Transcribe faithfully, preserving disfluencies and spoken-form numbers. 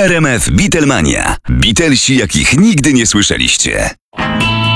R M F Beatlemania. Beatlesi, jakich nigdy nie słyszeliście.